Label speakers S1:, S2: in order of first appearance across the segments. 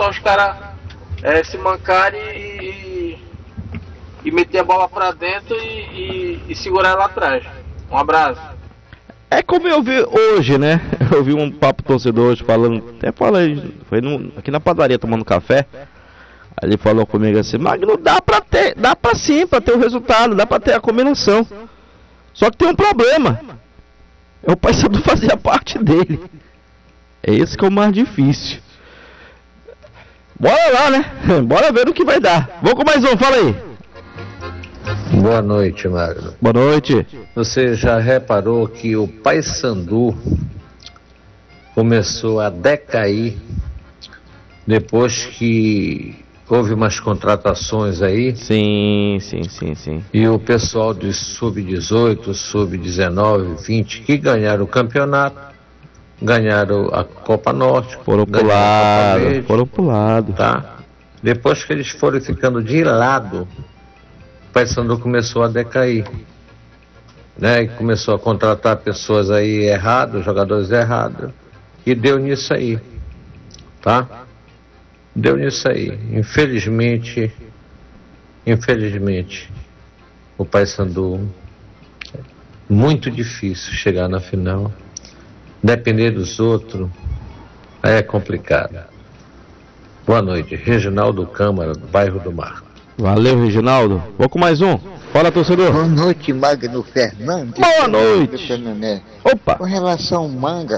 S1: só os caras se mancarem e meter a bola pra dentro e segurar ela atrás. Um abraço.
S2: É como eu vi hoje, né? Eu vi um papo torcedor hoje falando, até falei, foi aqui na padaria tomando café. Aí ele falou comigo assim, Magno, dá pra sim, pra ter o resultado, dá pra ter a combinação. Só que tem um problema. É o Paysandu fazer a parte dele. É esse que é o mais difícil. Bora lá, né? Bora ver o que vai dar. Vamos com mais um, fala aí.
S3: Boa noite, Magno.
S2: Boa noite.
S3: Você já reparou que o Paysandu começou a decair depois que houve umas contratações aí?
S2: Sim.
S3: E o pessoal de sub-18, sub-19, 20, que ganharam o campeonato, ganharam a Copa Norte,
S2: foram pro lado.
S3: Tá? Depois que eles foram ficando de lado, o Paysandu começou a decair, né? E começou a contratar pessoas aí erradas, jogadores errados, e deu nisso aí, tá? Deu nisso aí. Infelizmente, o Paysandu, muito difícil chegar na final. Depender dos outros é complicado. Boa noite, Reginaldo Câmara, do bairro do Mar.
S2: Valeu, Reginaldo. Vou com mais um. Fala, torcedor.
S4: Boa noite, Magno Fernandes.
S2: Boa noite. Opa.
S4: Com relação ao Manga,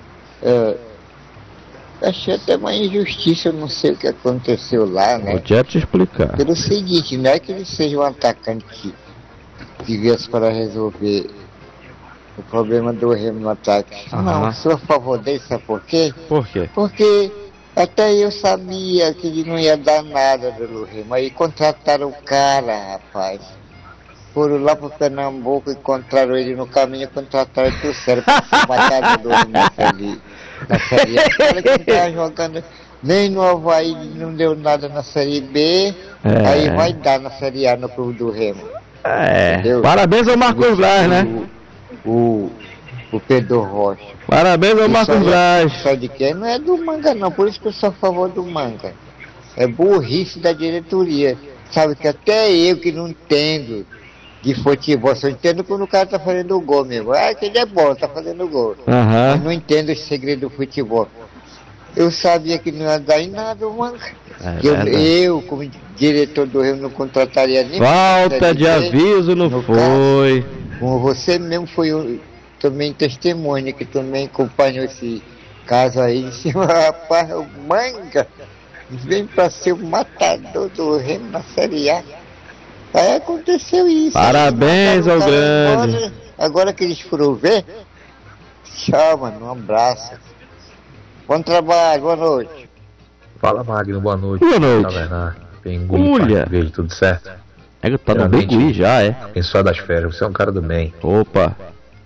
S4: achei até uma injustiça, eu não sei o que aconteceu lá, né?
S2: Vou te explicar.
S4: Pelo seguinte, não é que ele seja um atacante que viesse para resolver o problema do Remo no ataque. Não, sou a favor dele, sabe por quê?
S2: Por quê?
S4: Porque até eu sabia que ele não ia dar nada pelo Remo. Aí contrataram o cara, rapaz. Foram lá pro Pernambuco, encontraram ele no caminho, contrataram ele pro sério pra ser matador na Série A. O cara que não tava jogando nem no Avaí, não deu nada na Série B, aí vai dar na Série A no clube do Remo. Entendeu?
S2: Parabéns ao Marcos Braz, né?
S4: O Pedro Rocha.
S2: Parabéns ao Marcos Braz.
S4: Só de quem? Não é do Manga não, por isso que eu sou a favor do Manga. É burrice da diretoria. Sabe que até eu que não entendo de futebol, só entendo quando o cara tá fazendo gol mesmo. Que ele é bom, tá fazendo gol. Eu não entendo esse segredo do futebol. Eu sabia que não ia dar em nada o Manga. Eu, como diretor do Rio, não contrataria nem...
S2: Falta de aviso não foi.
S4: Caso, como você mesmo foi também testemunha, que também acompanhou esse caso aí, disse, rapaz, o Manga vem pra ser o matador do Remo na Série A. Aí aconteceu isso.
S2: Parabéns ao grande.
S4: Agora que eles foram ver, tchau, mano, um abraço. Bom trabalho, boa noite.
S3: Fala, Magno, boa noite.
S2: Boa noite.
S3: Olha. Vejo tudo certo.
S2: Tá no Bigui já, é?
S3: Abençoado das férias, você é um cara do bem.
S2: Opa.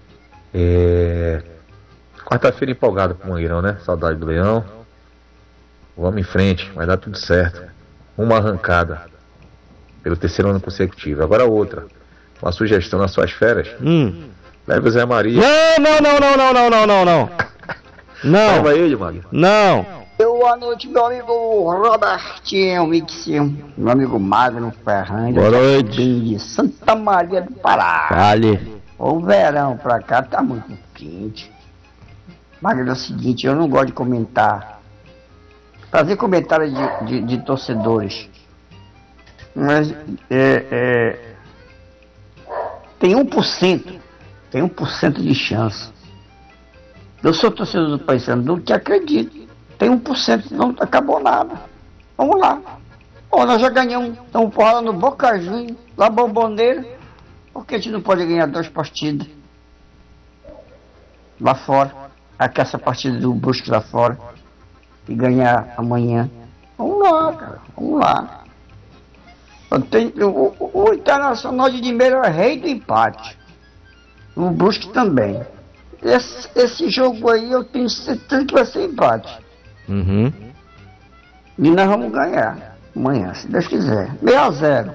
S3: Quarta-feira empolgado pro Mangueirão, né? Saudade do Leão. Vamos em frente, vai dar tudo certo. Uma arrancada. Pelo terceiro ano consecutivo. Agora outra. Uma sugestão nas suas férias. Leve o Zé Maria.
S2: Não.
S3: Leva ele, Magno.
S2: Não.
S5: Boa noite, meu amigo Robertinho, meu amigo Magno Fernandes.
S2: Boa noite.
S5: De Santa Maria do Pará.
S2: Vale.
S5: O verão pra cá tá muito quente. Magno, é o seguinte, eu não gosto de comentar. Fazer comentário de torcedores. Mas tem 1% de chance. Eu sou torcedor do Paysandu que acredito. Tem 1%, não acabou nada. Vamos lá. Nós já ganhamos. Estamos porrada no Boca Juniors, lá Bomboneira. Por que a gente não pode ganhar 2 partidas? Lá fora. Aqui essa partida do Brusque lá fora. E ganhar amanhã. Vamos lá, cara. Vamos lá. O Internacional de Limeira é rei do empate. O Brusque também. Esse jogo aí eu tenho certeza que vai ser empate. E nós vamos ganhar amanhã, se Deus quiser. 6-0.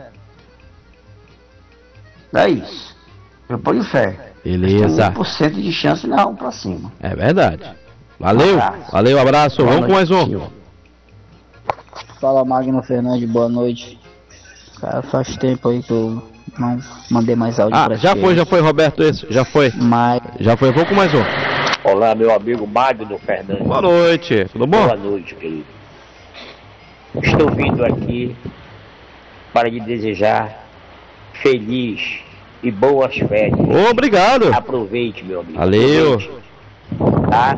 S5: É isso. Eu ponho fé.
S2: Beleza.
S5: 1% de chance nós vamos pra cima.
S2: É verdade. Valeu. Valeu, abraço. Vamos com mais um.
S6: Fala, Magno Fernandes, boa noite. Cara, faz tempo aí que eu não mandei mais áudio pra
S2: já foi, Roberto, esse, já foi.
S6: Mas...
S2: Já foi, vou com mais um.
S7: Olá, meu amigo Magno Fernandes.
S2: Boa noite, tudo bom?
S7: Boa noite, querido. Estou vindo aqui para lhe desejar feliz e boas férias.
S2: Obrigado.
S7: Aproveite, meu amigo.
S2: Valeu.
S7: Aproveite, tá?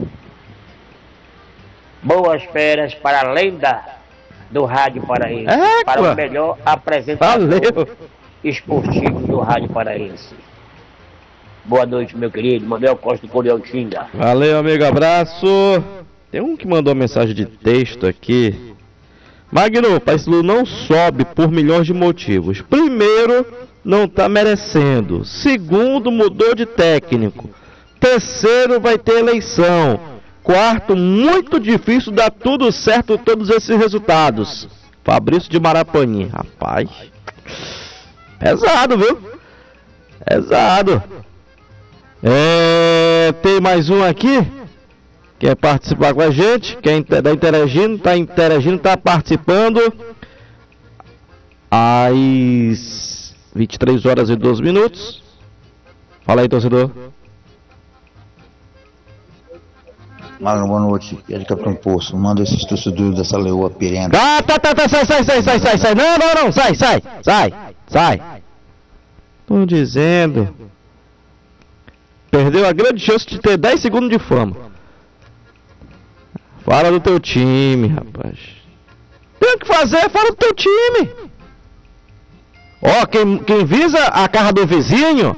S7: Boas férias para a lenda do Rádio Paraense. Para o melhor apresentador esportivo do Rádio Paraense. Boa noite, meu querido. Manuel Costa do Coriotinga.
S2: Valeu, amigo. Abraço. Tem um que mandou uma mensagem de texto aqui. Magno, Paysandu não sobe por milhões de motivos. Primeiro, não tá merecendo. Segundo, mudou de técnico. Terceiro, vai ter eleição. Quarto, muito difícil dar tudo certo todos esses resultados. Fabrício de Marapani. Rapaz, pesado, viu? Pesado. Tem mais um aqui. Quer participar com a gente? Quem tá interagindo, tá participando. Às 23 horas e 12 minutos. Fala aí, torcedor.
S8: Magno, boa noite. É de Capitão Poço. Manda esses torcedores dessa leoa pirenda.
S2: Tá. Sai. Não. Sai. Tô dizendo. Perdeu a grande chance de ter 10 segundos de fama. Fala do teu time, rapaz. Tem o que fazer, fala do teu time. Ó, quem visa a casa do vizinho,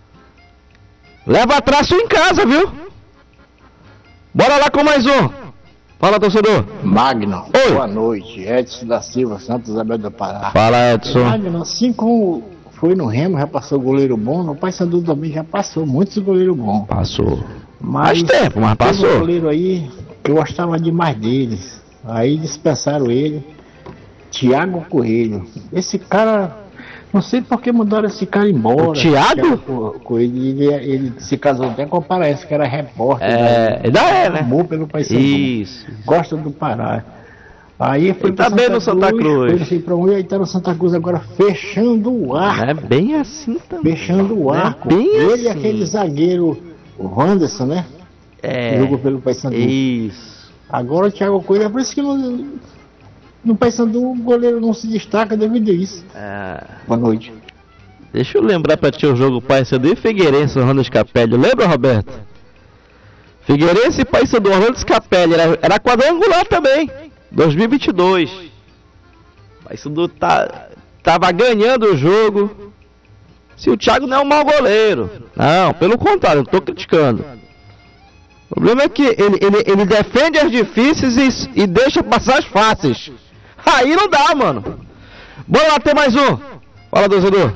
S2: leva traço em casa, viu? Bora lá com mais um. Fala, torcedor.
S9: Magno,
S2: oi.
S9: Boa noite. Edson da Silva, Santos Isabel do Pará.
S2: Fala, Edson.
S9: Magno, assim como foi no Remo, já passou goleiro bom, no Paysandu também já passou muitos goleiros bons.
S2: Passou. Mais tempo, mas passou.
S9: Um goleiro aí, eu gostava demais deles. Aí dispensaram ele. Thiago Coelho. Esse cara, não sei por que mudaram esse cara embora.
S2: O Thiago?
S9: Coelho, ele se casou até com o Paraense, que era repórter.
S2: Ainda é, né?
S9: Amor pelo Paysandu.
S2: Isso.
S9: Gosta do Pará. Aí foi
S2: tá bem no Santa Cruz.
S9: Foi assim pra um e aí tá no Santa Cruz agora fechando o arco.
S2: É bem assim também.
S9: Fechando o arco.
S2: Bem
S9: ele
S2: assim.
S9: E aquele zagueiro, o Wanderson, né? Jogou pelo Paysandu.
S2: Isso.
S9: Agora o Thiago Coelho, é por isso que no Paysandu o goleiro não se destaca devido a isso. Boa noite.
S2: Deixa eu lembrar pra ti o jogo Paysandu e Figueirense, Orlando Scapelli. Lembra, Roberto? Figueirense e Paysandu, Orlando Scapelli. Era quadrangular também. 2022. Paysandu tava ganhando o jogo. Se o Thiago não é um mau goleiro. Não, pelo contrário, não tô criticando. O problema é que ele defende as difíceis e deixa passar as fáceis. Aí não dá, mano. Bora lá, ter mais um. Fala, torcedor.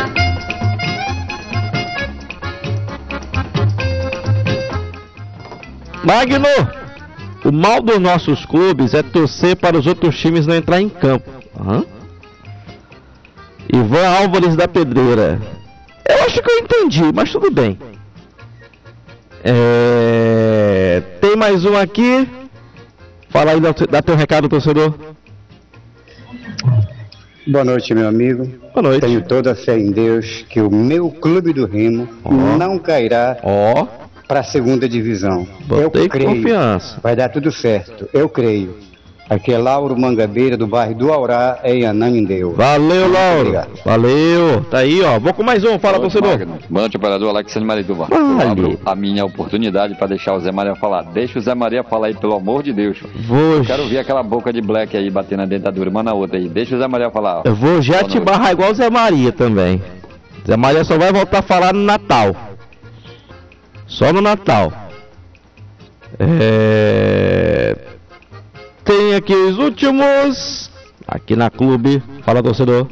S2: Magno, o mal dos nossos clubes é torcer para os outros times não entrar em campo. Ivan Álvares da Pedreira. Eu acho que eu entendi, mas tudo bem. Tem mais um aqui. Fala aí, dá teu recado, torcedor.
S10: Boa noite, meu amigo.
S2: Boa noite.
S10: Tenho toda a fé em Deus que o meu clube do Remo não cairá para a segunda divisão.
S2: Botei
S10: eu creio.
S2: Confiança.
S10: Vai dar tudo certo. Eu creio. Aqui é Lauro Mangabeira, do bairro do Aurá, em Ananindeu.
S2: Valeu, Lauro. Obrigado. Valeu. Tá aí, ó. Vou com mais um. Fala, torcedor.
S11: Boa noite, operador Alexandre Marituba. Eu abro a minha oportunidade para deixar o Zé Maria falar. Deixa o Zé Maria falar aí, pelo amor de Deus. Quero ver aquela boca de black aí batendo na dentadura, uma na outra aí. Deixa o Zé Maria falar.
S2: Eu vou já te barrar igual o Zé Maria também. Zé Maria só vai voltar a falar no Natal. Só no Natal. Tem aqui os últimos. Aqui na clube. Fala, torcedor.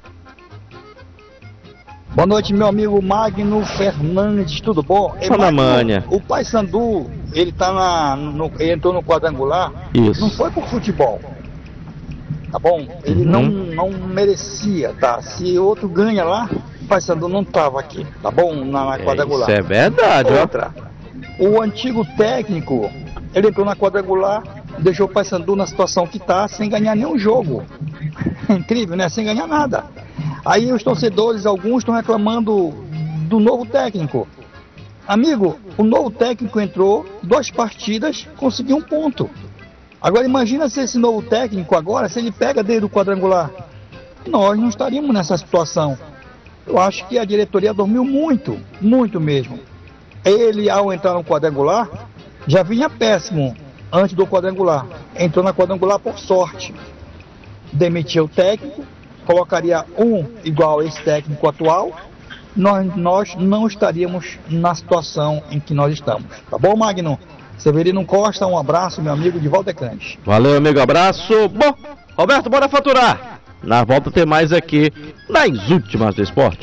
S12: Boa noite, meu amigo Magno Fernandes, tudo bom?
S2: Fala, Manha.
S12: O Paysandu, ele tá ele entrou no quadrangular.
S2: Isso.
S12: Não foi por futebol. Tá bom? Ele não merecia, tá? Se outro ganha lá, o Paysandu não tava aqui, tá bom? Na quadrangular.
S2: Isso é verdade,
S12: outra. O antigo técnico, ele entrou na quadrangular, deixou o Paysandu na situação que está, sem ganhar nenhum jogo. Incrível, né? Sem ganhar nada. Aí os torcedores, alguns estão reclamando do novo técnico. Amigo, o novo técnico entrou, 2 partidas, conseguiu 1 ponto. Agora imagina se esse novo técnico agora, se ele pega desde o quadrangular. Nós não estaríamos nessa situação. Eu acho que a diretoria dormiu muito, muito mesmo. Ele, ao entrar no quadrangular, já vinha péssimo antes do quadrangular. Entrou na quadrangular por sorte. Demitiu o técnico, colocaria um igual a esse técnico atual, nós não estaríamos na situação em que nós estamos. Tá bom, Magno? Severino Costa, um abraço, meu amigo de Valdecante.
S2: Valeu, amigo, abraço. Bom, Roberto, bora faturar. Na volta tem mais aqui, nas últimas do esporte.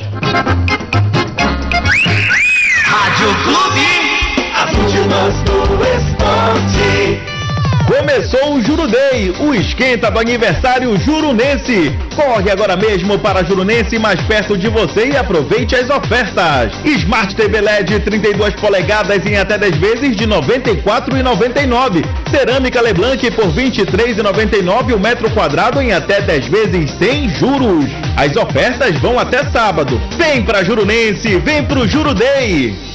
S13: Rádio Clube, as últimas do esporte.
S14: Começou o Juro Day, o esquenta do aniversário jurunense. Corre agora mesmo para a Jurunense mais perto de você e aproveite as ofertas. Smart TV LED 32 polegadas em até 10 vezes de R$ 94,99. Cerâmica Leblanc por R$ 23,99 o metro quadrado em até 10 vezes sem juros. As ofertas vão até sábado. Vem para a Jurunense, vem pro Juro Day.